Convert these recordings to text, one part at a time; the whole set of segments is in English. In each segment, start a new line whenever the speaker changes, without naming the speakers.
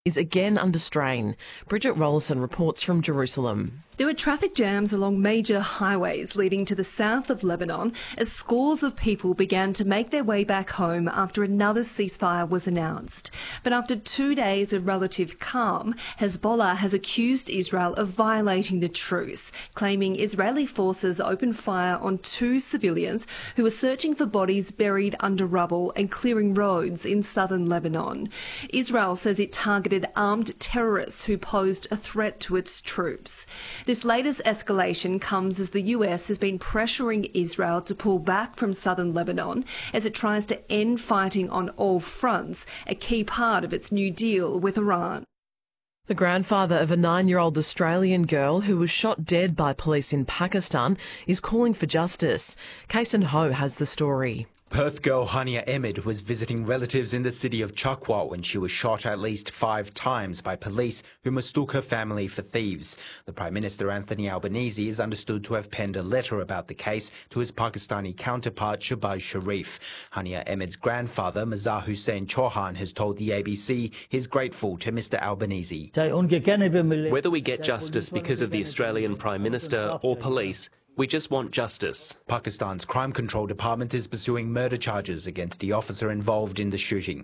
is again under strain. Bridget Rollison reports from Jerusalem.
There were traffic jams along major highways leading to the south of Lebanon as scores of people began to make their way back home after another ceasefire was announced. But after 2 days of relative calm, Hezbollah has accused Israel of violating the truce, claiming Israeli forces opened fire on 2 civilians who were searching for bodies buried under rubble and clearing roads in southern Lebanon. Israel says it targeted armed terrorists who posed a threat to its troops. This latest escalation comes as the US has been pressuring Israel to pull back from southern Lebanon as it tries to end fighting on all fronts, a key part of its new deal with Iran.
The grandfather of a 9-year-old Australian girl who was shot dead by police in Pakistan is calling for justice. Kason Ho has the story.
Perth girl Hania Ahmed was visiting relatives in the city of Chakwa when she was shot at least 5 times by police who mistook her family for thieves. The Prime Minister Anthony Albanese is understood to have penned a letter about the case to his Pakistani counterpart Shahbaz Sharif. Hania Ahmed's grandfather Mazhar Hussain Chauhan has told the ABC he's grateful to Mr Albanese.
Whether we get justice because of the Australian Prime Minister or police, we just want justice.
Pakistan's Crime Control Department is pursuing murder charges against the officer involved in the shooting.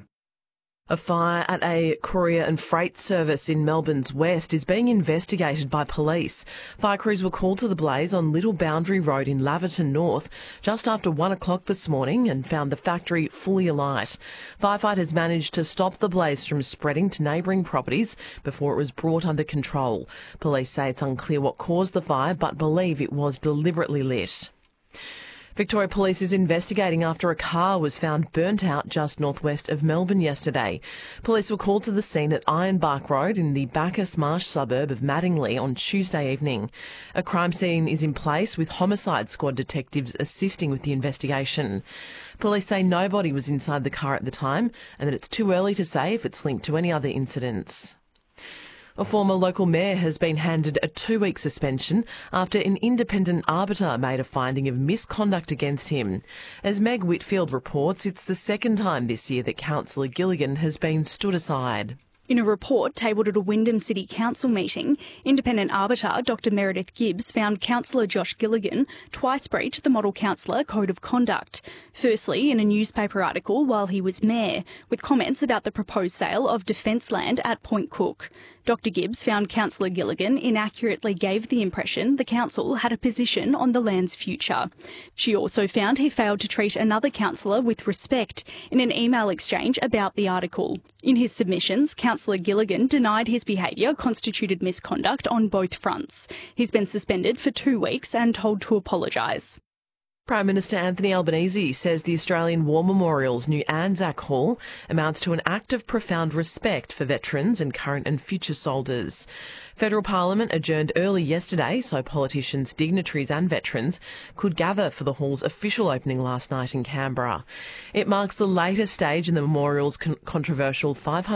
A fire at a courier and freight service in Melbourne's west is being investigated by police. Fire crews were called to the blaze on Little Boundary Road in Laverton North just after 1 o'clock this morning and found the factory fully alight. Firefighters managed to stop the blaze from spreading to neighbouring properties before it was brought under control. Police say it's unclear what caused the fire but believe it was deliberately lit. Victoria Police is investigating after a car was found burnt out just northwest of Melbourne yesterday. Police were called to the scene at Ironbark Road in the Bacchus Marsh suburb of Mattingley on Tuesday evening. A crime scene is in place with homicide squad detectives assisting with the investigation. Police say nobody was inside the car at the time and that it's too early to say if it's linked to any other incidents. A former local mayor has been handed a 2-week suspension after an independent arbiter made a finding of misconduct against him. As Meg Whitfield reports, it's the second time this year that Councillor Gilligan has been stood aside.
In a report tabled at a Wyndham City Council meeting, independent arbiter Dr Meredith Gibbs found Councillor Josh Gilligan twice breached the Model Councillor Code of Conduct. Firstly, in a newspaper article while he was mayor, with comments about the proposed sale of defence land at Point Cook. Dr Gibbs found Councillor Gilligan inaccurately gave the impression the council had a position on the land's future. She also found he failed to treat another councillor with respect in an email exchange about the article. In his submissions, Councillor Gilligan denied his behaviour constituted misconduct on both fronts. He's been suspended for 2 weeks and told to apologise.
Prime Minister Anthony Albanese says the Australian War Memorial's new Anzac Hall amounts to an act of profound respect for veterans and current and future soldiers. Federal Parliament adjourned early yesterday so politicians, dignitaries and veterans could gather for the hall's official opening last night in Canberra. It marks the latest stage in the memorial's controversial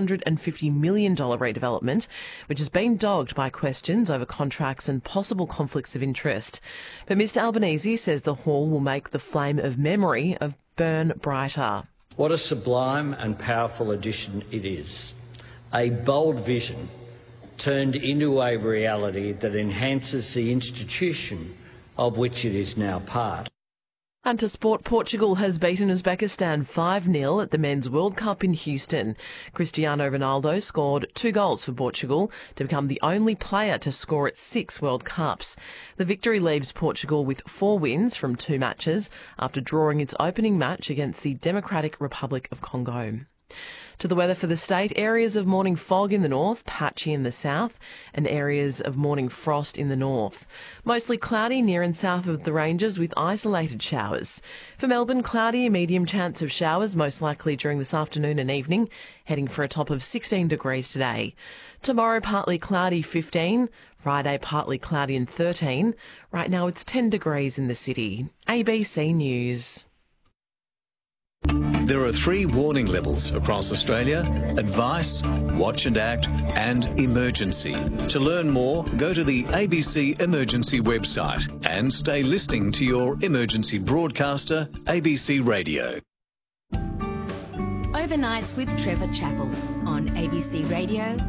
$550 million redevelopment, which has been dogged by questions over contracts and possible conflicts of interest. But Mr Albanese says the hall will make the flame of memory burn brighter.
What a sublime and powerful addition it is. A bold vision turned into a reality that enhances the institution of which it is now part.
And to sport, Portugal has beaten Uzbekistan 5-0 at the Men's World Cup in Houston. Cristiano Ronaldo scored 2 goals for Portugal to become the only player to score at 6 World Cups. The victory leaves Portugal with 4 wins from 2 matches after drawing its opening match against the Democratic Republic of Congo. To the weather for the state, areas of morning fog in the north, patchy in the south, and areas of morning frost in the north. Mostly cloudy near and south of the ranges with isolated showers. For Melbourne, cloudy, medium chance of showers, most likely during this afternoon and evening, heading for a top of 16 degrees today. Tomorrow, partly cloudy, 15. Friday, partly cloudy and 13. Right now, it's 10 degrees in the city. ABC News.
There are 3 warning levels across Australia: advice, watch and act, and emergency. To learn more, go to the ABC Emergency website and stay listening to your emergency broadcaster, ABC Radio.
Overnights with Trevor Chappell on ABC Radio